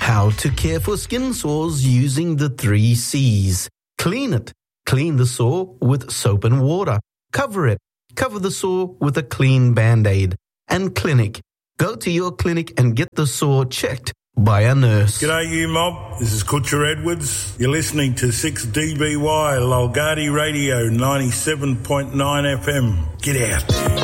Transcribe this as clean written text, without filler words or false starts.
How to care for skin sores using the 3 C's. Clean it. Clean the sore with soap and water. Cover it. Cover the sore with a clean Band-Aid. And clinic. Go to your clinic and get the sore checked by a nurse. G'day you mob, this is Kutcher Edwards. You're listening to 6DBY Lolgardi Radio 97.9 FM. Get out.